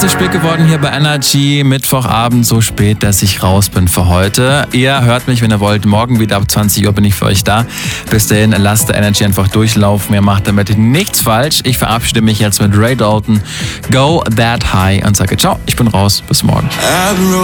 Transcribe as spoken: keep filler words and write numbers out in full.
zu spät geworden hier bei Energy. Mittwochabend so spät, dass ich raus bin für heute. Ihr hört mich, wenn ihr wollt, morgen wieder ab zwanzig Uhr bin ich für euch da. Bis dahin, lasst der Energy einfach durchlaufen. Ihr macht damit nichts falsch. Ich verabschiede mich jetzt mit Ray Dalton. Go That High und sage ciao, ich bin raus. Bis morgen.